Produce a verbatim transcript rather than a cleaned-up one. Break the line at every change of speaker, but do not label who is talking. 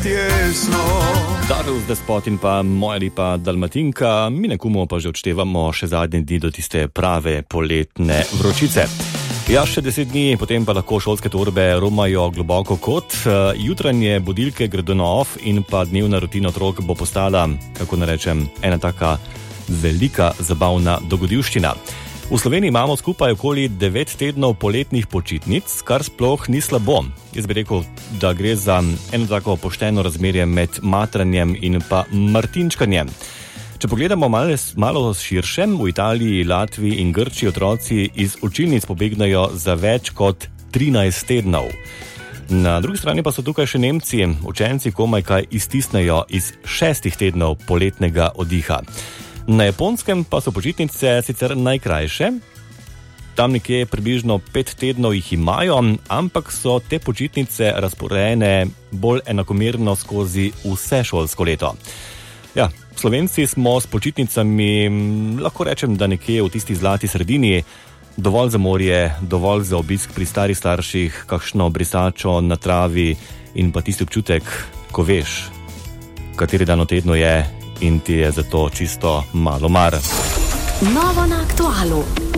tjesno.
Darius Despot in pa moja lepa Dalmatinka, mi nekomu pa že odštevamo še zadnje dni do tiste prave poletne vročice. Ja, še deset dni, potem pa lahko šolske torbe romajo globoko kot, jutranje budilke gredo na off in pa dnevna rutina otrok bo postala, kako narečem, ena taka velika zabavna dogodivščina. V Sloveniji imamo skupaj okoli devet tednov poletnih počitnic, kar sploh ni slabo. Jaz bi rekel, da gre za eno tako pošteno razmerje med matranjem in pa martinčkanjem. Če pogledamo malo, malo širše, v Italiji, Latviji in Grčiji otroci iz učilnic pobegnajo za več kot trinajst tednov. Na drugi strani pa so tukaj še Nemci, učenci komaj kaj iztisnejo iz šestih tednov poletnega oddiha. Na Japonskem pa so počitnice sicer najkrajše, tam nekje približno pet tednov jih imajo, ampak so te počitnice razporejene bolj enakomerno skozi vse šolsko leto. Ja, Slovenci smo s počitnicami, lahko rečem, da nekje v tisti zlati sredini, dovolj za morje, dovolj za obisk pri starih starših, kakšno brisačo na travi in pa tisti občutek, ko veš, kateri dan v tednu je in ti je zato čisto malo mar.
Novo na aktualu.